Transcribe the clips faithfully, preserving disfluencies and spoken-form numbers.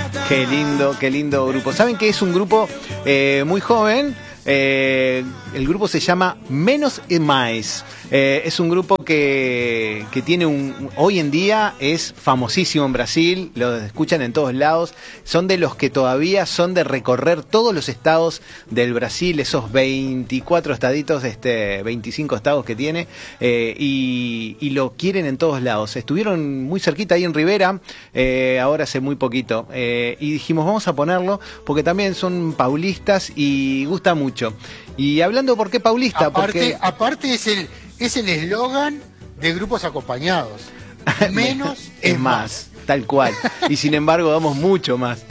Qué lindo, qué lindo grupo. ¿Saben que es un grupo eh, muy joven? Eh, el grupo se llama Menos e Mais. Eh, es un grupo que, que tiene un... Hoy en día es famosísimo en Brasil, lo escuchan en todos lados. Son de los que todavía son de recorrer todos los estados del Brasil, esos veinticuatro estaditos, este, veinticinco estados que tiene, eh, y, y lo quieren en todos lados. Estuvieron muy cerquita ahí en Rivera, eh, ahora hace muy poquito, eh, y dijimos vamos a ponerlo porque también son paulistas y gusta mucho. Y hablando por qué paulista, aparte, porque... aparte es el es el eslogan de grupos acompañados. Menos es es más, más. tal cual. Y sin embargo damos mucho más.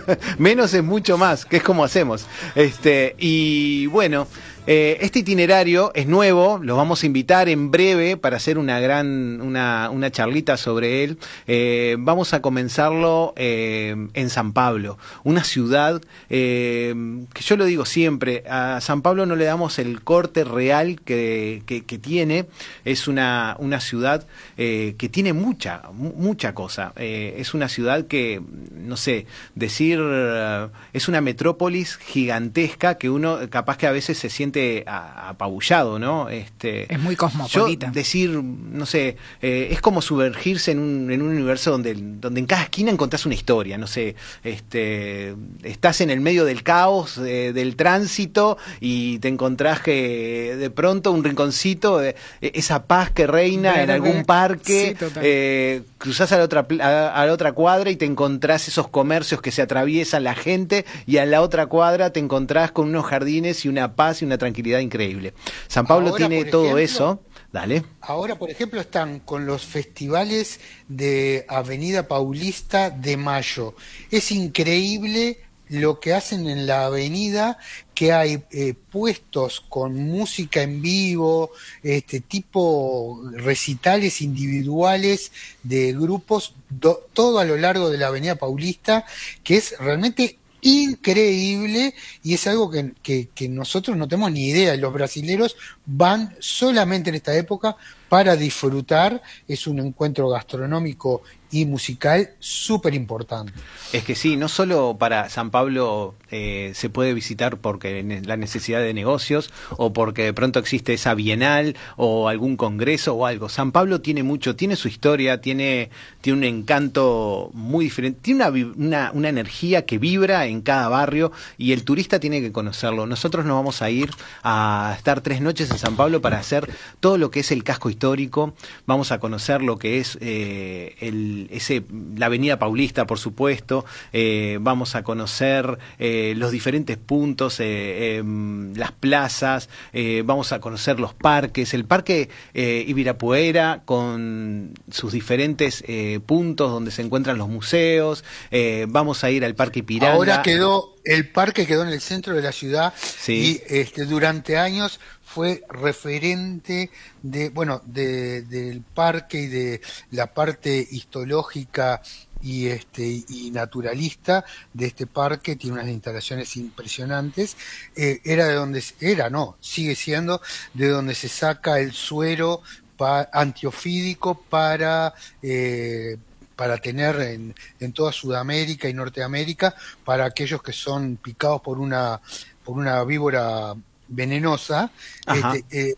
Menos es mucho más, que es como hacemos. Este, y bueno, eh, este itinerario es nuevo, los vamos a invitar en breve para hacer una gran, una, una charlita sobre él. Eh, vamos a comenzarlo eh, en San Pablo, una ciudad eh, que yo lo digo siempre, a San Pablo no le damos el corte real que, que, que tiene. Es una, una ciudad eh, que tiene mucha, mucha cosa. Eh, es una ciudad que, no sé, decir, uh, es una metrópolis gigantesca que uno capaz que a veces se siente apabullado, ¿no? Este, es muy cosmopolita. Yo decir, no sé, eh, es como sumergirse en un, en un universo donde, donde en cada esquina encontrás una historia, no sé, este, estás en el medio del caos, eh, del tránsito, y te encontrás que de pronto un rinconcito, eh, esa paz que reina Verde, en algún parque, sí, eh, cruzás a la otra a, a la otra cuadra y te encontrás esos comercios que se atraviesan la gente, y a la otra cuadra te encontrás con unos jardines y una paz y una tranquilidad increíble. San Pablo Ahora, tiene por todo ejemplo, eso. Dale. Ahora, por ejemplo, están con los festivales de Avenida Paulista de Mayo. Es increíble lo que hacen en la avenida, que hay eh, puestos con música en vivo, este tipo recitales individuales de grupos, do, todo a lo largo de la Avenida Paulista, que es realmente increíble, y es algo que, que, que nosotros no tenemos ni idea. Los brasileros van solamente en esta época para disfrutar. Es un encuentro gastronómico y musical súper importante. Es que sí, no solo para San Pablo eh, se puede visitar porque ne- la necesidad de negocios, o porque de pronto existe esa bienal o algún congreso o algo. San Pablo tiene mucho, tiene su historia, tiene, tiene un encanto muy diferente, tiene una, una, una energía que vibra en cada barrio, y el turista tiene que conocerlo. Nosotros nos vamos a ir a estar tres noches en San Pablo para hacer todo lo que es el casco histórico. Vamos a conocer lo que es eh, el Ese, la Avenida Paulista, por supuesto. Eh, vamos a conocer eh, los diferentes puntos, eh, eh, las plazas, eh, vamos a conocer los parques, el Parque eh, Ibirapuera con sus diferentes eh, puntos donde se encuentran los museos. Eh, vamos a ir al Parque Ipiranga. Ahora quedó, el parque quedó en el centro de la ciudad, sí. y este, durante años fue referente de, bueno, de, del parque y de la parte histológica y este y naturalista de este parque. Tiene unas instalaciones impresionantes. Eh, era de donde era, no, sigue siendo de donde se saca el suero pa, antiofídico para eh, para tener en, en toda Sudamérica y Norteamérica, para aquellos que son picados por una por una víbora venenosa. Este, eh,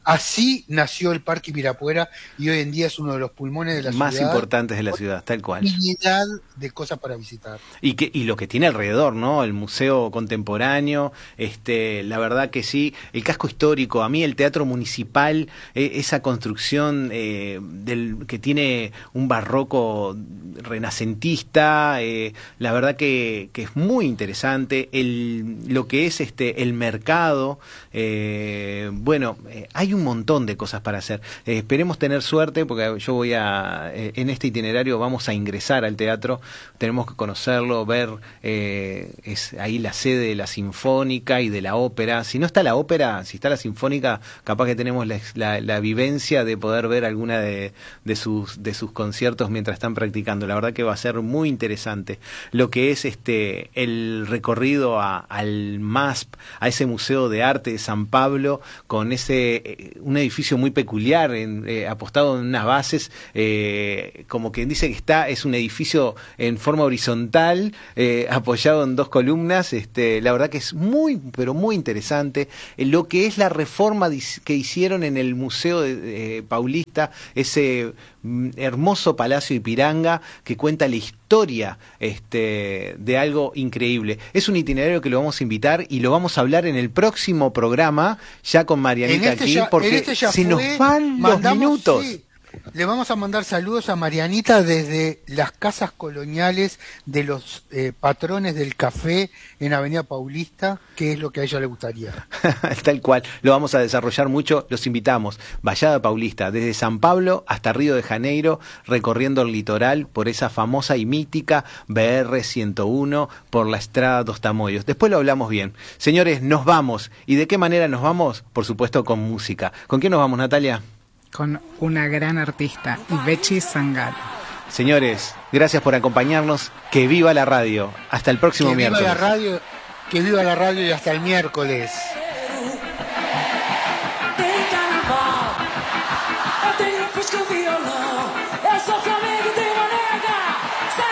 así nació el Parque Ibirapuera, y hoy en día es uno de los pulmones de la más ciudad, importantes de la ciudad, tal cual. Infinidad de cosas para visitar. Y que y lo que tiene alrededor, ¿no? El museo contemporáneo, este, la verdad que sí, el casco histórico, a mí el teatro municipal, eh, esa construcción eh, del que tiene un barroco renacentista, eh, la verdad que, que es muy interesante. El lo que es este el mercado, eh, bueno, eh, hay un montón de cosas para hacer. Eh, esperemos tener suerte, porque yo voy a eh, en este itinerario vamos a ingresar al teatro. Tenemos que conocerlo, ver, eh, es ahí la sede de la Sinfónica y de la ópera. Si no está la ópera, si está la Sinfónica, capaz que tenemos la, la, la vivencia de poder ver alguna de, de sus de sus conciertos mientras están practicando. La verdad que va a ser muy interesante. Lo que es este el recorrido a, al M A S P, a ese Museo de Arte de San Pablo, con ese eh, un edificio muy peculiar, en, eh, apostado en unas bases, eh, como quien dice que está, es un edificio en forma horizontal, eh, apoyado en dos columnas. Este, la verdad que es muy, pero muy interesante. Eh, lo que es la reforma que hicieron en el Museo de, eh, Paulista, ese mm, hermoso Palacio Ipiranga, que cuenta la historia este, de algo increíble. Es un itinerario que lo vamos a invitar y lo vamos a hablar en el próximo programa, ya con Marianita este aquí, ya, porque este ya se fue, nos van los mandamos, minutos. Sí. Le vamos a mandar saludos a Marianita desde las casas coloniales de los eh, patrones del café en Avenida Paulista, que es lo que a ella le gustaría. Tal cual, lo vamos a desarrollar mucho, los invitamos. Vallada Paulista, desde San Pablo hasta Río de Janeiro, recorriendo el litoral por esa famosa y mítica B R ciento uno, por la Estrada dos Tamoios. Después lo hablamos bien. Señores, nos vamos. ¿Y de qué manera nos vamos? Por supuesto con música. ¿Con quién nos vamos, Natalia? Con una gran artista, Ibechi Sangalo. Señores, gracias por acompañarnos. Que viva la radio. Hasta el próximo que miércoles. Viva la radio, que viva la radio y hasta el miércoles.